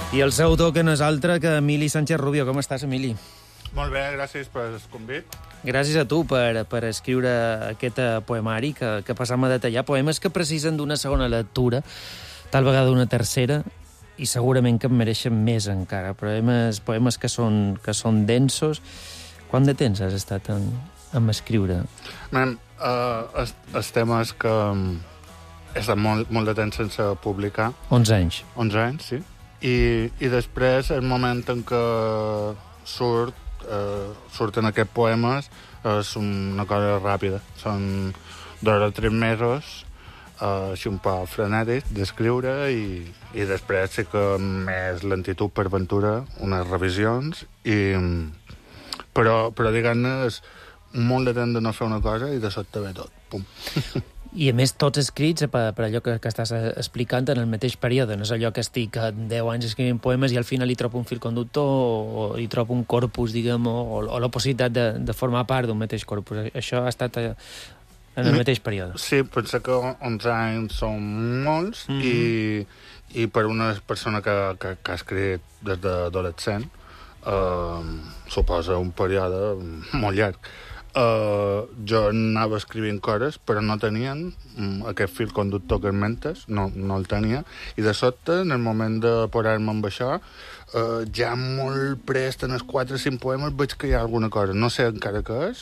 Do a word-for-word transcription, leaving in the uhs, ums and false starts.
I el seu autor, que no és altre que Emili Sánchez Rubio. Com estàs, Emili? Molt bé, gràcies pel convit. Gràcies a tu per, per escriure aquest poemari que, que passam a detallar. Poemes que precisen d'una segona lectura, tal vegada una tercera, i segurament que en mereixen més encara. Poemes, poemes que, són, que són densos. Quant de temps has estat en, en escriure? Man, uh, el, el tema és que he estat molt, molt de temps sense publicar. onze anys. onze anys, sí. I, i després, el moment en què surt, eh, surten aquests poemes, és una cosa ràpida. Són dos o tres mesos, eh, així un poc frenètic, d'escriure, i, i després sí que més lentitud per ventura, unes revisions, i, però, però diguem-ne, és un munt de temps de no fer una cosa i de sobte ve tot. Pum. I, a més, tots escrits per, per allò que, que estàs explicant en el mateix període. No és allò que estic deu anys escrivint poemes i al final hi trobo un fil conductor o, o hi trobo un corpus, diguem, o, o la possibilitat de, de formar part d'un mateix corpus. Això ha estat en el mateix període. Sí, penso que onze anys són molts, mm -hmm. i, i per una persona que, que, que ha escrit des d'adolescent eh, suposa un període molt llarg. Uh, jo anava escrivint coses, però no tenien um, aquest fil conductor que mentes, no, no el tenia, i de sobte, en el moment de posar-me amb això, uh, ja molt prest en els quatre o cinc poemes veig que hi ha alguna cosa, no sé encara què és,